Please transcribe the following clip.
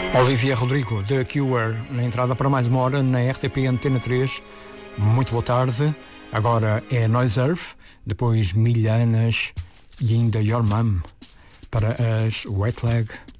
Olivia Rodrigo, The Cure, na entrada para mais uma hora na RTP Antena 3. Muito boa tarde. Agora é Noise Earth, depois Milhanas e ainda Your Mom para as Wet Leg.